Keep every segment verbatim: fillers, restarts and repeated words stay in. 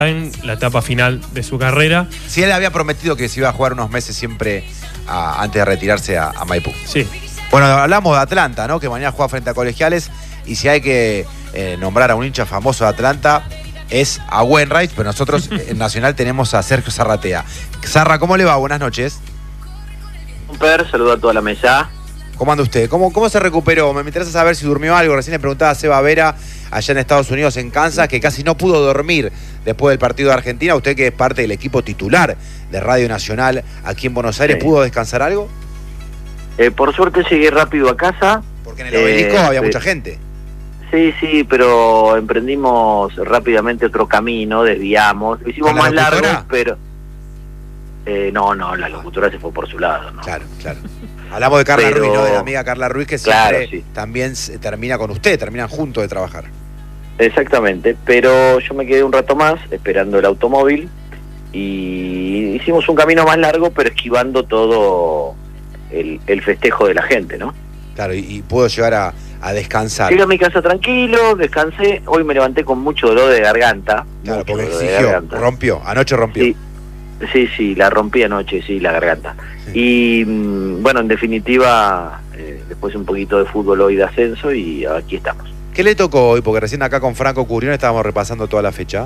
en la etapa final de su carrera. Sí, él había prometido que se iba a jugar unos meses siempre a, antes de retirarse a, a Maipú. Sí. Bueno, hablamos de Atlanta, ¿no? Que mañana juega frente a Colegiales. Y si hay que eh, nombrar a un hincha famoso de Atlanta, es a Wainwright, pero nosotros en Nacional tenemos a Sergio Zarratea. Zarra, ¿cómo le va? Buenas noches. Un per, saludo a toda la mesa. ¿Cómo anda usted? ¿Cómo, ¿Cómo se recuperó? Me interesa saber si durmió algo. Recién le preguntaba a Seba Vera, allá en Estados Unidos, en Kansas, que casi no pudo dormir después del partido de Argentina. Usted, que es parte del equipo titular de Radio Nacional aquí en Buenos Aires, sí. ¿Pudo descansar algo? Eh, por suerte llegué rápido a casa. Porque en el obelisco eh, había sí. mucha gente. Sí, sí, pero emprendimos rápidamente otro camino, desviamos. Lo hicimos más largo, pero... Eh, no, no, la locutora se fue por su lado, ¿no? Claro, claro. Hablamos de Carla pero... Ruiz, ¿no? De la amiga Carla Ruiz, que siempre claro, sí. también termina con usted, terminan juntos de trabajar. Exactamente, pero yo me quedé un rato más esperando el automóvil y hicimos un camino más largo, pero esquivando todo el, el festejo de la gente, ¿no? Claro, y, y puedo llegar a, a descansar. Llegué a mi casa tranquilo, descansé, hoy me levanté con mucho dolor de garganta. Claro, porque exigió, rompió, anoche rompió. Sí. Sí, sí, la rompí anoche, sí, la garganta. Sí. Y bueno, en definitiva, eh, después un poquito de fútbol hoy de ascenso y aquí estamos. ¿Qué le tocó hoy? Porque recién acá con Franco Curión estábamos repasando toda la fecha.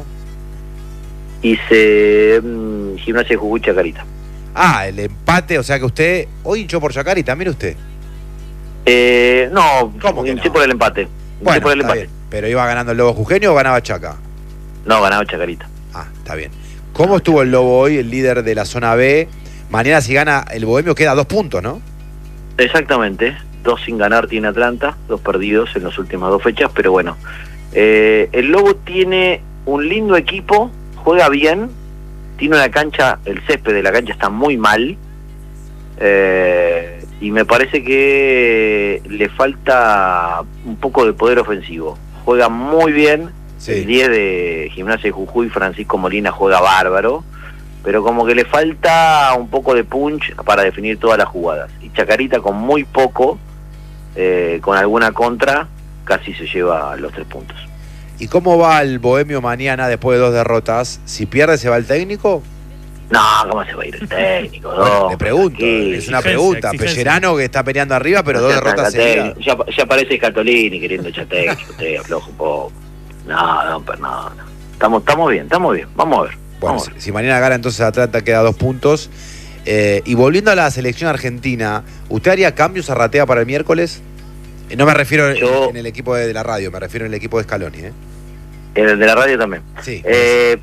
Hice um, Gimnasia de Jujuy, Chacarita. Ah, el empate, o sea que usted hoy hinchó por Chacarita, mire usted. Eh, no, ¿Cómo hinché no? por el empate. Bueno, por el está empate. Bien. ¿Pero iba ganando el Lobo Jujeño o ganaba Chaca? No, ganaba Chacarita. Ah, está bien. ¿Cómo estuvo el Lobo hoy, el líder de la zona B? Mañana si gana el Bohemio queda a dos puntos, ¿no? Exactamente, dos sin ganar tiene Atlanta, dos perdidos en las últimas dos fechas, pero bueno. Eh, el Lobo tiene un lindo equipo, juega bien, tiene una cancha, el césped de la cancha está muy mal, eh, y me parece que le falta un poco de poder ofensivo. Juega muy bien. Sí. El diez de Gimnasia de Jujuy, Francisco Molina, juega bárbaro, pero como que le falta un poco de punch para definir todas las jugadas. Y Chacarita con muy poco, eh, con alguna contra, casi se lleva los tres puntos. ¿Y cómo va el Bohemio mañana después de dos derrotas? ¿Si pierde se va el técnico? No, ¿cómo se va a ir el técnico? Bueno, no, le pregunto, aquí, es una pregunta. Exigencia. Pellerano que está peleando arriba, pero no dos derrotas seguidas. Ya, ya parece Catolini queriendo echar técnico, usted afloja un poco. No, no, pero no, no. Estamos, estamos bien, estamos bien. Vamos a ver. Bueno, vamos a ver. Si, si mañana gana, entonces Atlanta queda a dos puntos. Eh, y volviendo a la selección argentina, ¿usted haría cambios a Zarratea para el miércoles? Eh, no me refiero Yo, en, en el equipo de, de la radio, me refiero en el equipo de Scaloni, ¿eh? En el de la radio también. Sí. Eh,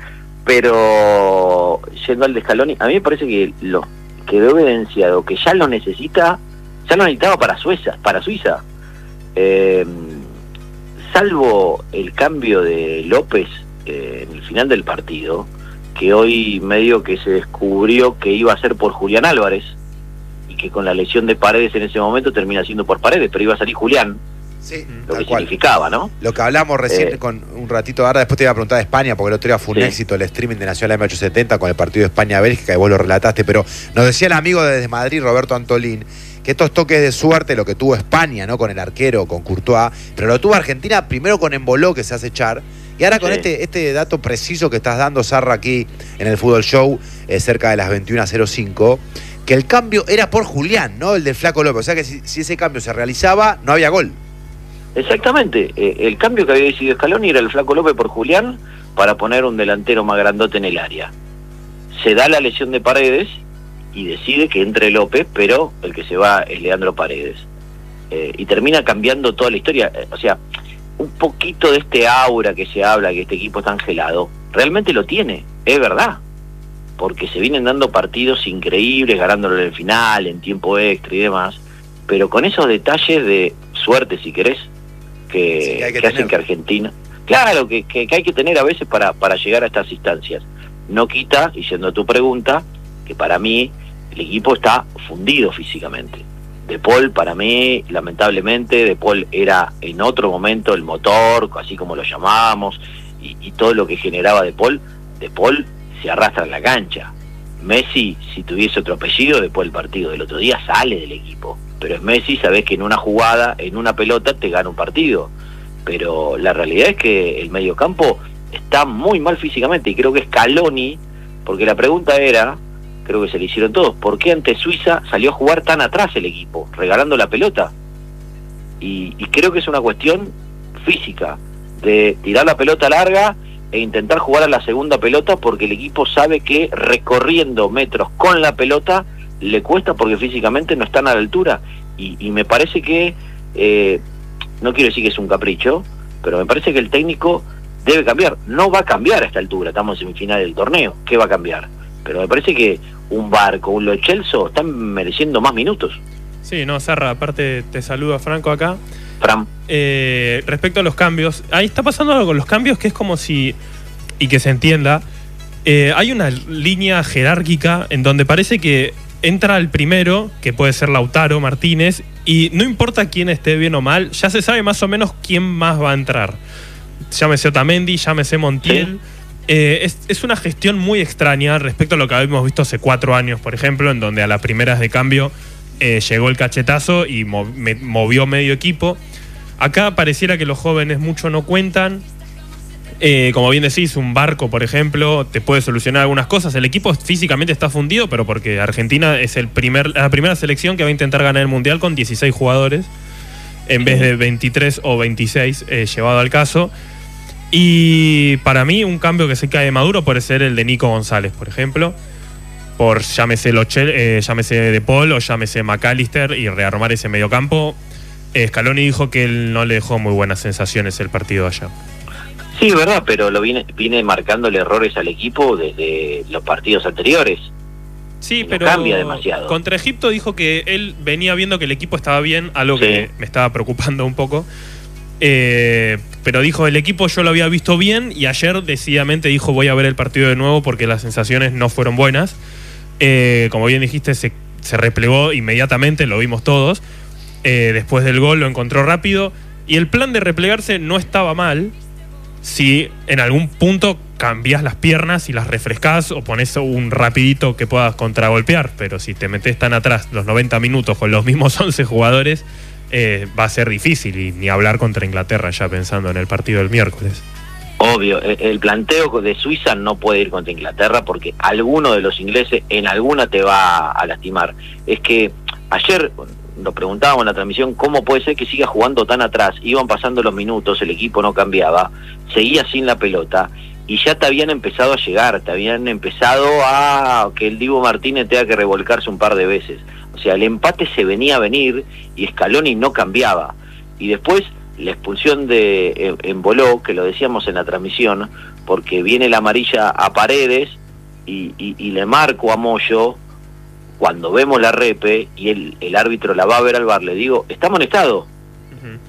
pero yendo al de Scaloni, a mí me parece que lo quedó evidenciado que ya lo necesita, ya lo necesitaba para Suiza, para Suiza. Eh, salvo el cambio de López eh, en el final del partido, que hoy medio que se descubrió que iba a ser por Julián Álvarez, y que con la lesión de Paredes en ese momento termina siendo por Paredes, pero iba a salir Julián. Sí, lo que cual. significaba, ¿no? Lo que hablamos recién eh, con un ratito ahora, después te iba a preguntar de España, porque el otro día fue un sí. éxito el streaming de Nacional M ochocientos setenta con el partido de España-Bélgica, y vos lo relataste, pero nos decía el amigo desde Madrid, Roberto Antolín, que estos toques de suerte, lo que tuvo España, ¿no? Con el arquero, con Courtois, pero lo tuvo Argentina primero con Emboló, que se hace echar, y ahora con sí. este, este dato preciso que estás dando, Zarra, aquí en el Fútbol Show, eh, cerca de las veintiuna cero cinco, que el cambio era por Julián, ¿no? El del Flaco López. O sea que si, si ese cambio se realizaba, no había gol. Exactamente. Eh, el cambio que había decidido Scaloni era el Flaco López por Julián para poner un delantero más grandote en el área. Se da la lesión de Paredes y decide que entre López, pero el que se va es Leandro Paredes. Eh, y termina cambiando toda la historia. Eh, o sea, un poquito de este aura que se habla, que este equipo está angelado, realmente lo tiene, es verdad. Porque se vienen dando partidos increíbles, ganándolo en el final, en tiempo extra y demás, pero con esos detalles de suerte, si querés, que, sí, que, hay que, que hacen que Argentina... Claro, que, que, que hay que tener a veces para, para llegar a estas instancias. No quita, y yendo a tu pregunta, que para mí el equipo está fundido físicamente. De Paul, para mí, lamentablemente, De Paul era en otro momento el motor, así como lo llamábamos, y, y todo lo que generaba De Paul. De Paul se arrastra en la cancha. Messi, si tuviese otro apellido, después del partido del otro día sale del equipo. Pero es Messi, sabés que en una jugada, en una pelota, te gana un partido. Pero la realidad es que el mediocampo está muy mal físicamente, y creo que Scaloni, porque la pregunta era, creo que se le hicieron todos, ¿por qué ante Suiza salió a jugar tan atrás el equipo, regalando la pelota? Y, y creo que es una cuestión física, de tirar la pelota larga e intentar jugar a la segunda pelota, porque el equipo sabe que recorriendo metros con la pelota le cuesta, porque físicamente no están a la altura, y, y me parece que, eh, no quiero decir que es un capricho, pero me parece que el técnico debe cambiar. No va a cambiar a esta altura, estamos en semifinal del torneo, ¿qué va a cambiar? Pero me parece que un Barco, un Lo Celso están mereciendo más minutos. Sí, no, Zarra, aparte te saluda Franco acá. Fran. Eh, respecto a los cambios, ahí está pasando algo con los cambios que es como si, y que se entienda, eh, hay una línea jerárquica en donde parece que entra el primero, que puede ser Lautaro Martínez, y no importa quién esté bien o mal, ya se sabe más o menos quién más va a entrar. Llámese Otamendi, llámese Montiel. Sí. Eh, es, es una gestión muy extraña respecto a lo que habíamos visto hace cuatro años, por ejemplo, en donde a las primeras de cambio eh, llegó el cachetazo y mov, me, movió medio equipo. Acá pareciera que los jóvenes mucho no cuentan. Eh, como bien decís, un Barco, por ejemplo, te puede solucionar algunas cosas. El equipo físicamente está fundido, pero porque Argentina es el primer, la primera selección que va a intentar ganar el Mundial con dieciséis jugadores, en vez de veintitrés o veintiséis, eh, llevado al caso. Y para mí un cambio que se cae maduro puede ser el de Nico González, por ejemplo, por llámese Lochel, eh, llámese De Paul o llámese McAllister, y rearmar ese mediocampo. eh, Scaloni dijo que él no le dejó muy buenas sensaciones el partido allá. Sí, verdad, pero lo viene, viene marcándole errores al equipo desde los partidos anteriores. Sí, no pero cambia demasiado. Contra Egipto dijo que él venía viendo que el equipo estaba bien, algo sí. que me estaba preocupando un poco. Eh, pero dijo, el equipo yo lo había visto bien, y ayer decididamente dijo, voy a ver el partido de nuevo porque las sensaciones no fueron buenas. Eh, como bien dijiste, se, se replegó inmediatamente, lo vimos todos. Eh, después del gol lo encontró rápido, y el plan de replegarse no estaba mal si en algún punto cambias las piernas y las refrescás o pones un rapidito que puedas contragolpear. Pero si te metes tan atrás los noventa minutos con los mismos once jugadores, eh, va a ser difícil, y ni hablar contra Inglaterra, ya pensando en el partido del miércoles. Obvio, el planteo de Suiza no puede ir contra Inglaterra, porque alguno de los ingleses en alguna te va a lastimar. Es que ayer nos preguntábamos en la transmisión cómo puede ser que siga jugando tan atrás. Iban pasando los minutos, el equipo no cambiaba, seguía sin la pelota, y ya te habían empezado a llegar, te habían empezado a que el Dibu Martínez tenga que revolcarse un par de veces. O sea, el empate se venía a venir y Scaloni no cambiaba. Y después la expulsión de Embolo, que lo decíamos en la transmisión, porque viene la amarilla a Paredes y, y, y le marco a Moyo. Cuando vemos la repe y el, el árbitro la va a ver al V A R, le digo, está amonestado. Uh-huh.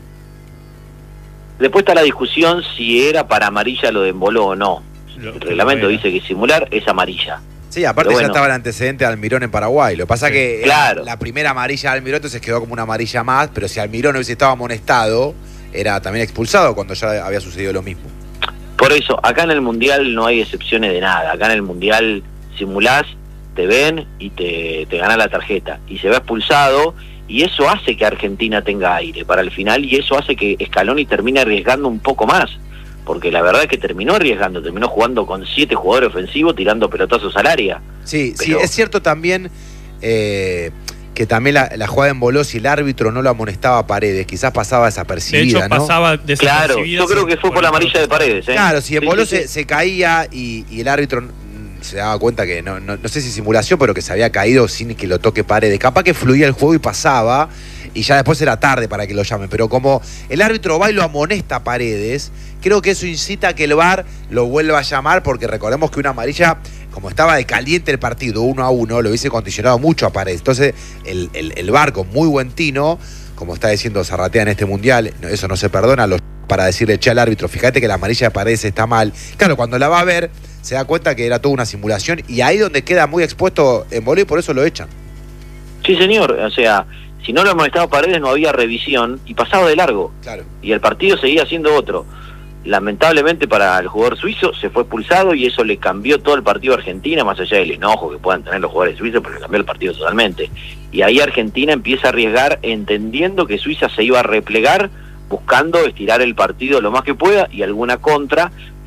Después está la discusión si era para amarilla lo de Embolo o no. Lo, el reglamento dice que simular es amarilla. Sí, aparte bueno, ya estaba el antecedente de Almirón en Paraguay. Lo que pasa es sí, que claro. la primera amarilla de Almirón, entonces quedó como una amarilla más, pero si Almirón no hubiese estado amonestado, era también expulsado cuando ya había sucedido lo mismo. Por eso, acá en el Mundial no hay excepciones de nada. Acá en el Mundial simulás, te ven y te, te gana la tarjeta. Y se va expulsado, y eso hace que Argentina tenga aire para el final, y eso hace que Scaloni termine arriesgando un poco más. Porque la verdad es que terminó arriesgando, terminó jugando con siete jugadores ofensivos, tirando pelotazos al área. Sí, Pero... sí, es cierto también eh, que también la, la jugada en Boló, si el árbitro no lo amonestaba a Paredes, quizás pasaba desapercibida, de hecho, ¿no? pasaba desapercibida. Claro, yo creo que fue por la amarilla de Paredes, ¿eh? Claro, si en sí, Boló sí, se, sí. se caía y, y el árbitro se daba cuenta que, no, no, no sé si simulación, pero que se había caído sin que lo toque Paredes. Capaz que fluía el juego y pasaba, y ya después era tarde para que lo llamen. Pero como el árbitro va y lo amonesta a Paredes, creo que eso incita a que el V A R lo vuelva a llamar, porque recordemos que una amarilla, como estaba de caliente el partido uno a uno, lo hubiese condicionado mucho a Paredes. Entonces el, el, el V A R, con muy buen tino, como está diciendo Zarratea en este Mundial, eso no se perdona, lo, para decirle, che, al árbitro, fíjate que la amarilla de Paredes está mal. Claro, cuando la va a ver, se da cuenta que era toda una simulación, y ahí donde queda muy expuesto en Bolí, y por eso lo echan. Sí, señor, o sea, si no lo amonestaba Paredes no había revisión y pasaba de largo. Claro. Y el partido seguía siendo otro. Lamentablemente para el jugador suizo se fue expulsado, y eso le cambió todo el partido a Argentina, más allá del enojo que puedan tener los jugadores suizos, porque cambió el partido totalmente. Y ahí Argentina empieza a arriesgar, entendiendo que Suiza se iba a replegar, buscando estirar el partido lo más que pueda y alguna contra,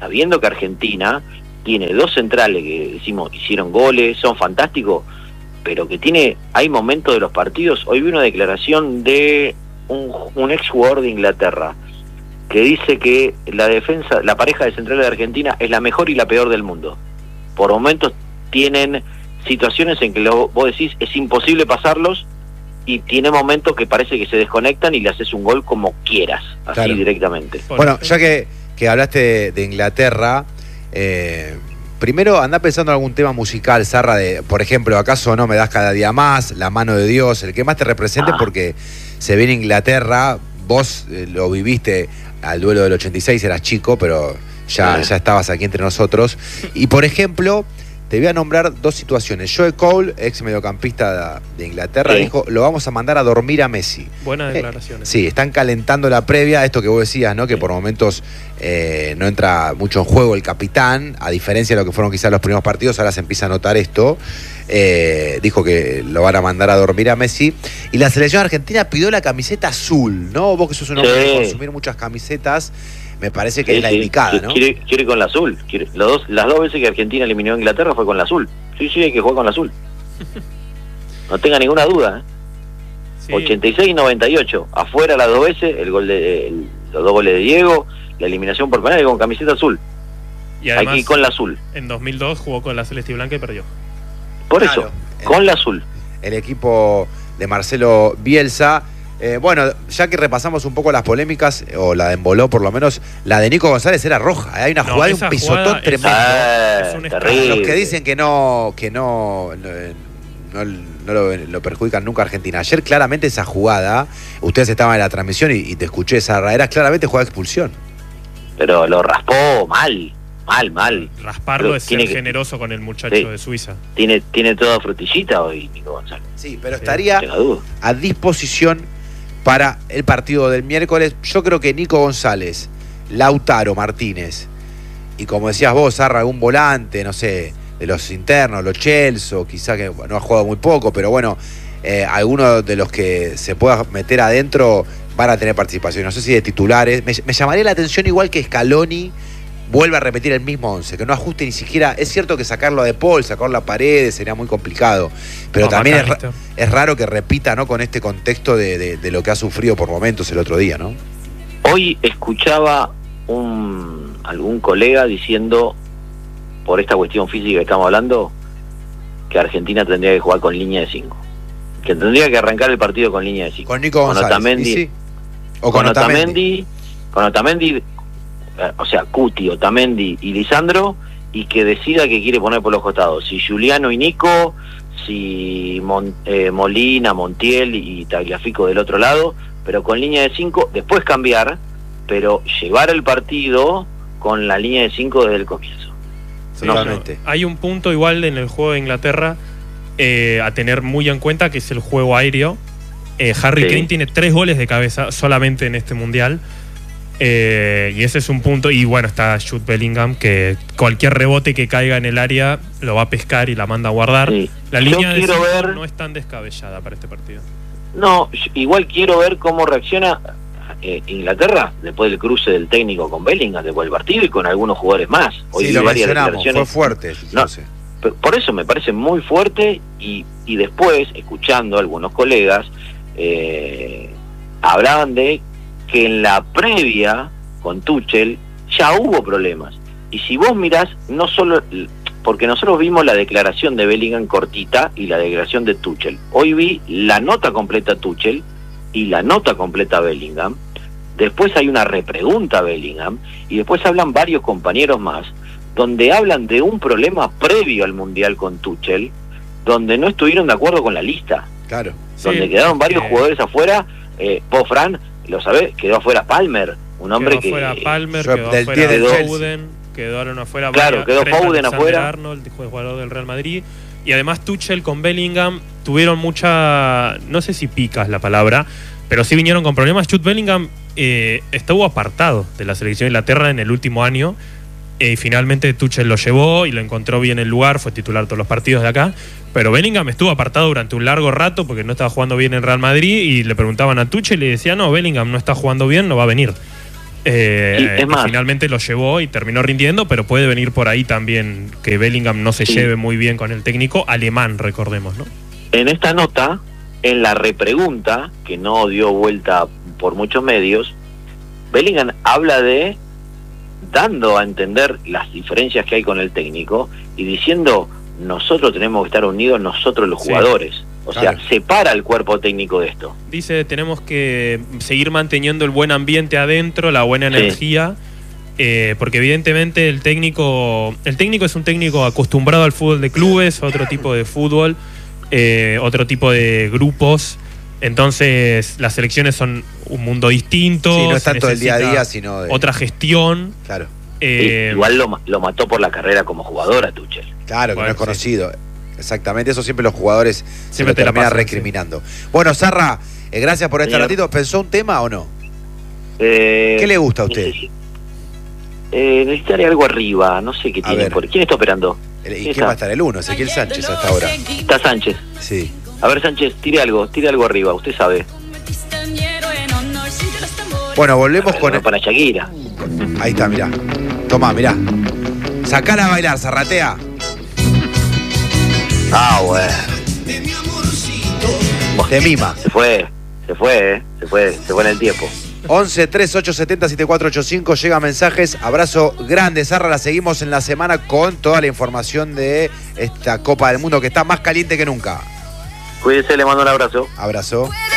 sabiendo que Argentina tiene dos centrales que decimos hicieron goles, son fantásticos, pero que tiene, hay momentos de los partidos. Hoy vi una declaración de un, un ex jugador de Inglaterra que dice que la defensa, la pareja de centrales de Argentina es la mejor y la peor del mundo. Por momentos tienen situaciones en que lo, vos decís es imposible pasarlos, y tiene momentos que parece que se desconectan y le haces un gol como quieras, así claro. directamente. Bueno, ya que, que hablaste de, de Inglaterra, eh, primero andá pensando en algún tema musical, Zarra, de, por ejemplo, ¿acaso no me das cada día más? La mano de Dios, el que más te represente, ah. porque se viene Inglaterra, vos eh, lo viviste al duelo del ochenta y seis, eras chico, pero ya, sí. ya estabas aquí entre nosotros. Y por ejemplo, te voy a nombrar dos situaciones. Joe Cole, ex mediocampista de, de Inglaterra, sí. dijo, lo vamos a mandar a dormir a Messi. Buenas declaraciones. Eh, sí, están calentando la previa, esto que vos decías, ¿no? Que sí. por momentos eh, no entra mucho en juego el capitán, a diferencia de lo que fueron quizás los primeros partidos, ahora se empieza a notar esto. Eh, dijo que lo van a mandar a dormir a Messi. Y la selección argentina pidió la camiseta azul, ¿no? Vos que sos un hombre sí. de consumir muchas camisetas, me parece que sí, es la sí. indicada, ¿no? Quiere, quiere con la azul. Quiere. Los dos, las dos veces que Argentina eliminó a Inglaterra fue con la azul. Sí, sí, hay que jugar con la azul. No tenga ninguna duda. ¿eh? Sí. ochenta y seis y noventa y ocho. Afuera las dos veces, el gol de, el, los dos goles de Diego, la eliminación por penal y con camiseta azul. Y además, aquí con la azul. En dos mil dos jugó con la celeste y blanca y perdió. Por claro, eso, el, con la azul. El equipo de Marcelo Bielsa. Eh, bueno, ya que repasamos un poco las polémicas, o la de Emboló por lo menos, la de Nico González era roja. ¿eh? Hay una no, jugada de un pisotón es, tremendo. Ah, es un Los que dicen que no, que no, no, no, no lo, lo perjudican nunca a Argentina. Ayer claramente esa jugada, ustedes estaban en la transmisión y, y te escuché esa, era claramente jugada de expulsión. Pero lo raspó mal. Mal, mal. Rasparlo pero es ser que, generoso con el muchacho sí, de Suiza. Tiene, tiene toda frutillita hoy Nico González. Sí, pero estaría a disposición para el partido del miércoles. Yo creo que Nico González, Lautaro Martínez, y como decías vos, Zarra, algún volante, no sé, de los internos, los Chelsea, quizá que no ha jugado muy poco, pero bueno, eh, algunos de los que se pueda meter adentro van a tener participación. No sé si de titulares. Me, me llamaría la atención igual que Scaloni vuelve a repetir el mismo once, que no ajuste ni siquiera. Es cierto que sacarlo de Paul, sacarlo a Paredes sería muy complicado, pero no, también es, es raro que repita, ¿no? Con este contexto de, de, de lo que ha sufrido por momentos el otro día, ¿no? Hoy escuchaba un algún colega diciendo, por esta cuestión física que estamos hablando, que Argentina tendría que jugar con línea de cinco, que tendría que arrancar el partido con línea de cinco. Con Nico González. Con Otamendi, sí? O con, con Otamendi, con Otamendi, o sea, Cuti, Otamendi y Lisandro, y que decida que quiere poner por los costados, si Juliano y Nico, si Mon, eh, Molina, Montiel y Tagliafico del otro lado, pero con línea de cinco, después cambiar, pero llevar el partido con la línea de cinco desde el comienzo. Sí, no, no, hay un punto igual en el juego de Inglaterra eh, a tener muy en cuenta, que es el juego aéreo. eh, Harry sí. Kane tiene tres goles de cabeza solamente en este mundial. Eh, y ese es un punto. Y bueno, está Jude Bellingham, que cualquier rebote que caiga en el área lo va a pescar y la manda a guardar. Sí. La Yo línea de ver... no es tan descabellada para este partido. No, igual quiero ver cómo reacciona eh, Inglaterra después del cruce del técnico con Bellingham después del partido y con algunos jugadores más. Hoy sí, lo mencionamos, fue fuerte. No, por eso me parece muy fuerte. Y, y después, escuchando a algunos colegas, eh, hablaban de que en la previa con Tuchel ya hubo problemas. Y si vos mirás, no solo, porque nosotros vimos la declaración de Bellingham cortita y la declaración de Tuchel. Hoy vi la nota completa Tuchel y la nota completa Bellingham. Después hay una repregunta a Bellingham y después hablan varios compañeros más, donde hablan de un problema previo al Mundial con Tuchel, donde no estuvieron de acuerdo con la lista. Claro. Donde sí, quedaron varios eh, jugadores afuera. Eh, Pau Fran, lo sabés, quedó afuera Palmer, un hombre quedó que... afuera Palmer, yo, quedó del afuera Foden, quedaron afuera... Claro, quedó Foden afuera. Arnold, el jugador del Real Madrid. Y además Tuchel con Bellingham tuvieron mucha... No sé si pica es la palabra, pero sí vinieron con problemas. Jude Bellingham eh, estuvo apartado de la selección de Inglaterra en el último año. Y finalmente Tuchel lo llevó y lo encontró bien en el lugar, fue titular todos los partidos de acá. Pero Bellingham estuvo apartado durante un largo rato porque no estaba jugando bien en Real Madrid y le preguntaban a Tuchel y le decía, no, Bellingham no está jugando bien, no va a venir. Eh, Sí, es que más. finalmente lo llevó y terminó rindiendo, pero puede venir por ahí también que Bellingham no se Sí. lleve muy bien con el técnico alemán, recordemos, ¿no? En esta nota, en la repregunta, que no dio vuelta por muchos medios, Bellingham habla de dando a entender las diferencias que hay con el técnico y diciendo, nosotros tenemos que estar unidos, nosotros los Sí. jugadores. O Claro. sea, separa el cuerpo técnico de esto. Dice, tenemos que seguir manteniendo el buen ambiente adentro, la buena Sí. energía, eh, porque evidentemente el técnico, el técnico es un técnico acostumbrado al fútbol de clubes, otro tipo de fútbol, eh, otro tipo de grupos. Entonces las selecciones son un mundo distinto. Sí, no es se tanto del día a necesita día, sino de... otra gestión. Claro, eh, Sí, igual lo, ma- lo mató por la carrera como jugador a Tuchel. claro, que Bueno, no es sí. conocido. Exactamente, eso siempre los jugadores se Siempre lo te la terminan pasan, recriminando. Bueno, Zarra, eh, gracias por este Señor. ratito. ¿Pensó un tema o no? Eh, ¿Qué le gusta a usted? necesi- Eh, necesitaré algo arriba, no sé qué A tiene. ver. Por... ¿Quién está operando? El- ¿Y ¿Quién quién está? va a estar? El uno, Ezequiel Sánchez hasta ahora. Está Sánchez. Sí. A ver, Sánchez, tire algo, tire algo arriba, usted sabe. Bueno, volvemos con... Algo para Shakira. Ahí está, mirá. Tomá, mirá. Sacala a bailar, Zarratea. Ah, bueno. Te mima. Se fue, se fue, eh. se fue, se fue en el tiempo. once tres ocho siete cero siete cuatro ocho cinco, llega mensajes. Abrazo grande, Zarra. La seguimos en la semana con toda la información de esta Copa del Mundo que está más caliente que nunca. Cuídese, le mando un abrazo. Abrazo.